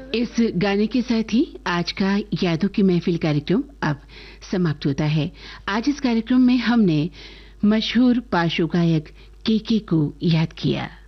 इस गाने के साथ ही आज का यादों की महफिल कार्यक्रम अब समाप्त होता है। आज इस कार्यक्रम में हमने मशहूर पार्श्व गायक के को याद किया।